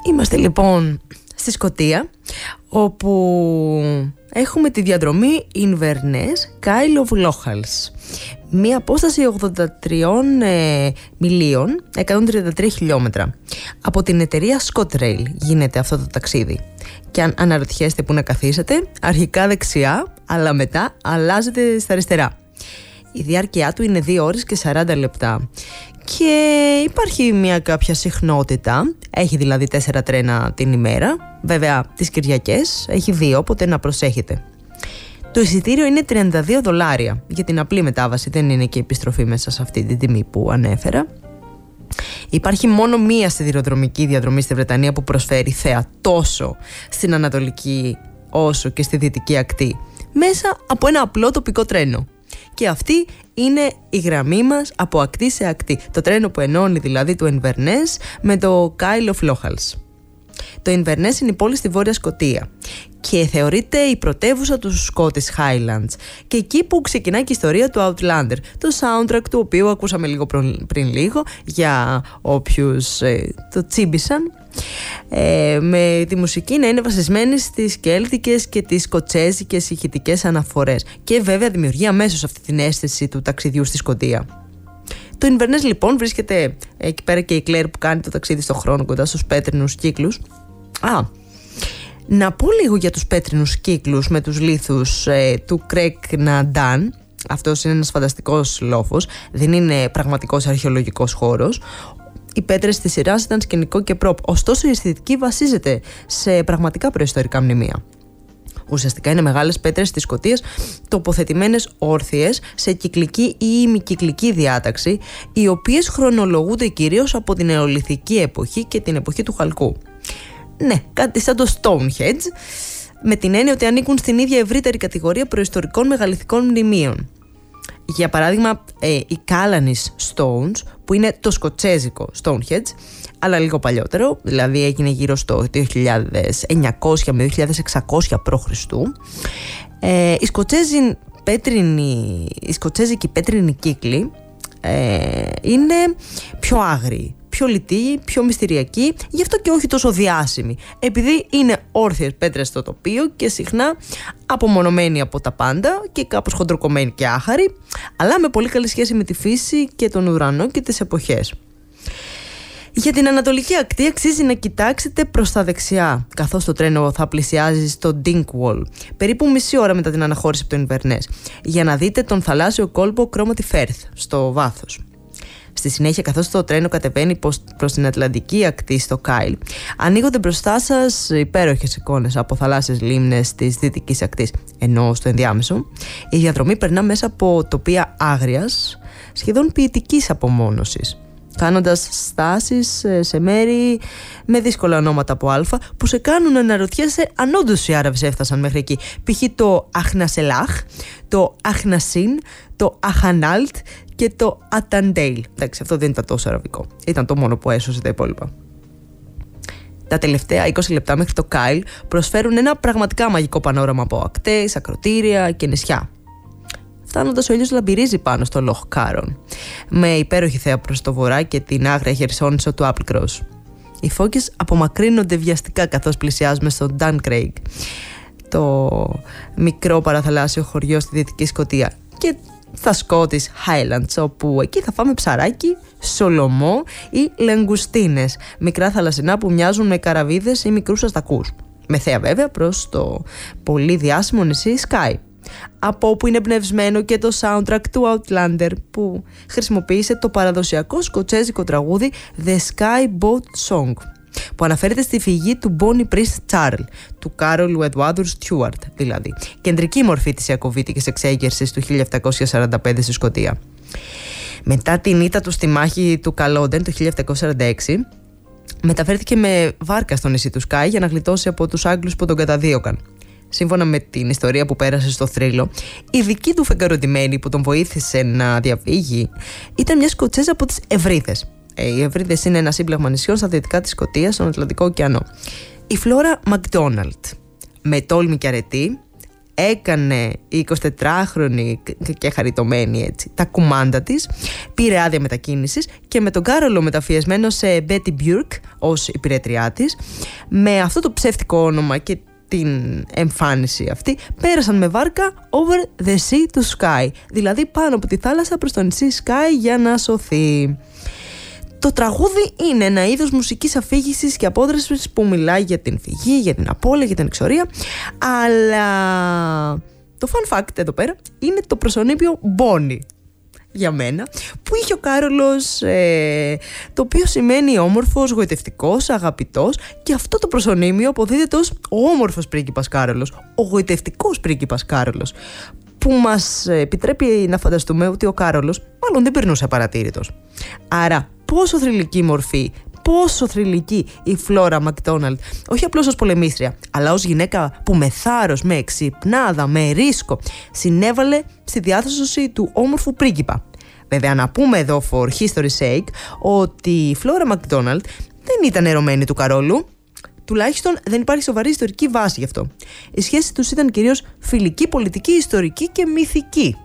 Είμαστε λοιπόν στη Σκωτία, όπου έχουμε τη διαδρομή Inverness Kyle of Lochals. Μία απόσταση 83.133 χιλιόμετρα. Από την εταιρεία ScotRail γίνεται αυτό το ταξίδι. Και αν αναρωτιέστε που να καθίσετε, αρχικά δεξιά, αλλά μετά αλλάζετε στα αριστερά. Η διάρκεια του είναι 2 ώρες και 40 λεπτά. Και υπάρχει μια κάποια συχνότητα. Έχει δηλαδή 4 τρένα την ημέρα. Βέβαια τις Κυριακές έχει 2, οπότε να προσέχετε. Το εισιτήριο είναι $32 για την απλή μετάβαση. Δεν είναι και επιστροφή μέσα σε αυτή την τιμή που ανέφερα. Υπάρχει μόνο μία σιδηροδρομική διαδρομή στη Βρετανία που προσφέρει θέα τόσο στην ανατολική όσο και στη δυτική ακτή, μέσα από ένα απλό τοπικό τρένο. Και αυτή είναι η γραμμή μας από ακτή σε ακτή. Το τρένο που ενώνει δηλαδή το Inverness με το Kyle of Lochals. Το Inverness είναι η πόλη στη Βόρεια Σκωτία και θεωρείται η πρωτεύουσα του Scottish Highlands, και εκεί που ξεκινάει και η ιστορία του Outlander, το soundtrack του οποίου ακούσαμε λίγο πριν λίγο, για όποιους το τσίμπησαν, με τη μουσική να είναι βασισμένη στις κέλτικες και τις σκοτσέζικες ηχητικές αναφορές, και βέβαια δημιουργεί αμέσως αυτή την αίσθηση του ταξιδιού στη Σκωτία. Το Inverness λοιπόν βρίσκεται εκεί πέρα, και η Claire που κάνει το ταξίδι στον χρόνο κοντά στους πέτρινους κύκλους. Να πω λίγο για τους πέτρινους κύκλους με τους λίθους του Craignadan. Αυτός είναι ένας φανταστικός λόφος, δεν είναι πραγματικός αρχαιολογικός χώρος. Οι πέτρες της σειράς ήταν σκηνικό και πρόπ, ωστόσο η αισθητική βασίζεται σε πραγματικά προϊστορικά μνημεία. Ουσιαστικά είναι μεγάλες πέτρες της Σκωτίας, τοποθετημένες όρθιες σε κυκλική ή ημικυκλική διάταξη, οι οποίες χρονολογούνται κυρίως από την νεολιθική εποχή και την εποχή του χαλκού. Ναι, κάτι σαν το Stonehenge, με την έννοια ότι ανήκουν στην ίδια ευρύτερη κατηγορία προϊστορικών μεγαλυθικών μνημείων. Για παράδειγμα, οι Callanis Stones, που είναι το σκοτσέζικο Stonehenge, αλλά λίγο παλιότερο, δηλαδή έγινε γύρω στο 2900 με 2600 π.Χ. Οι σκοτσέζικοι πέτρινοι κύκλοι είναι πιο άγριοι, πιο λιτοί, πιο μυστηριακοί, γι' αυτό και όχι τόσο διάσημοι, επειδή είναι όρθιες πέτρες στο τοπίο και συχνά απομονωμένοι από τα πάντα και κάπως χοντροκομμένοι και άχαροι, αλλά με πολύ καλή σχέση με τη φύση και τον ουρανό και τις εποχές. Για την ανατολική ακτή αξίζει να κοιτάξετε προς τα δεξιά, καθώς το τρένο θα πλησιάζει στο Dingwall, περίπου μισή ώρα μετά την αναχώρηση από το Inverness, για να δείτε τον θαλάσσιο κόλπο Cromarty Firth στο βάθος. Στη συνέχεια, καθώς το τρένο κατεβαίνει προς την Ατλαντική ακτή στο Kyle, ανοίγονται μπροστά σας υπέροχες εικόνες από θαλάσσιες λίμνες της δυτικής ακτής, ενώ στο ενδιάμεσο η διαδρομή περνά μέσα από τοπία άγριας, σχεδόν ποιητικής απομόνωσης, κάνοντας στάσεις σε μέρη με δύσκολα ονόματα από Α, που σε κάνουν να αναρωτιέσαι αν όντως οι Άραβες έφτασαν μέχρι εκεί. Π.χ. το Αχνασελάχ, το Αχνασίν, το Αχανάλτ και το Αταντέιλ. Εντάξει, αυτό δεν ήταν τόσο αραβικό. Ήταν το μόνο που έσωσε τα υπόλοιπα. Τα τελευταία 20 λεπτά μέχρι το Kyle προσφέρουν ένα πραγματικά μαγικό πανόραμα από ακτές, ακροτήρια και νησιά. Φτάνοντας, ο ήλιος λαμπυρίζει πάνω στο Loch Carron, με υπέροχη θέα προς το βορρά και την άγρια χερσόνησο του Applecross. Οι φώκες απομακρύνονται βιαστικά καθώς πλησιάζουμε στο Duncraig, το μικρό παραθαλάσσιο χωριό στη Δυτική Σκωτία, και στα Scottish Highlands, όπου εκεί θα φάμε ψαράκι, σολομό ή λαγκουστίνες, μικρά θαλασσινά που μοιάζουν με καραβίδες ή μικρούς αστακούς, με θέα βέβαια προς το πολύ διάσημο νησί Skye, από όπου είναι εμπνευσμένο και το soundtrack του Outlander, που χρησιμοποίησε το παραδοσιακό σκοτσέζικο τραγούδι The Sky Boat Song, που αναφέρεται στη φυγή του Bonnie Prince Charles, του Κάρολου Εδουάρδου Στιούαρτ δηλαδή, κεντρική μορφή της Ιακωβίτικης εξέγερσης του 1745 στη Σκωτία. Μετά την ήττα του στη μάχη του Καλόντεν το 1746, μεταφέρθηκε με βάρκα στο νησί του Σκάι για να γλιτώσει από τους Άγγλους που τον καταδίωκαν. Σύμφωνα με την ιστορία που πέρασε στο θρύλο, η δική του φεγγαροντημένη που τον βοήθησε να διαφύγει ήταν μια Σκοτσέζα από τις Ευρύδες. Οι Ευρύδες είναι ένα σύμπλεγμα νησιών στα δυτικά της Σκωτίας, στον Ατλαντικό ωκεανό. Η Φλόρα Μακδόναλντ, με τόλμη και αρετή, έκανε η 24χρονη και χαριτωμένη έτσι τα κουμάντα της, πήρε άδεια μετακίνησης και με τον Κάρολο μεταφιεσμένο σε Betty Burke ως υπηρέτριά της, με αυτό το ψεύτικο όνομα και την εμφάνιση αυτή, πέρασαν με βάρκα over the sea to sky, δηλαδή πάνω από τη θάλασσα προς το νησί Sky για να σωθεί. Το τραγούδι είναι ένα είδος μουσικής αφήγησης και απόδρασης που μιλάει για την φυγή, για την απώλεια, για την εξορία, αλλά το fun fact εδώ πέρα είναι το προσωνύμιο Bonnie για μένα, που είχε ο Κάρολος, το οποίο σημαίνει όμορφος, γοητευτικός, αγαπητός, και αυτό το προσωνύμιο αποδίδεται ως ο όμορφος πρίγκιπας Κάρολος, ο γοητευτικός πρίγκιπας Κάρολος, που μας επιτρέπει να φανταστούμε ότι ο Κάρολος μάλλον δεν περνούσε απαρατήρητος. Άρα πόσο θρυλική μορφή, πόσο θρυλική η Φλόρα Μακδόναλντ, όχι απλώς ως πολεμίστρια, αλλά ως γυναίκα που με θάρρος, με εξυπνάδα, με ρίσκο συνέβαλε στη διάθεση του όμορφου πρίγκιπα. Βέβαια, να πούμε εδώ for history's sake ότι η Φλόρα Μακδόναλντ δεν ήταν ερωμένη του Καρόλου. Τουλάχιστον δεν υπάρχει σοβαρή ιστορική βάση γι' αυτό. Η σχέση τους ήταν κυρίως φιλική, πολιτική, ιστορική και μυθική.